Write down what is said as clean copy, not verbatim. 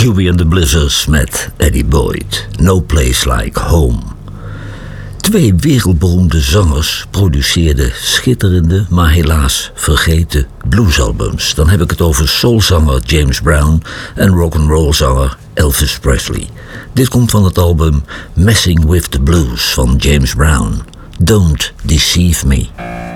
Huey and the Blizzards met Eddie Boyd. No Place Like Home. Twee wereldberoemde zangers produceerden schitterende, maar helaas vergeten bluesalbums. Dan heb ik het over soulzanger James Brown en rock'n'rollzanger Elvis Presley. Dit komt van het album Messing with the Blues van James Brown. Don't Deceive Me.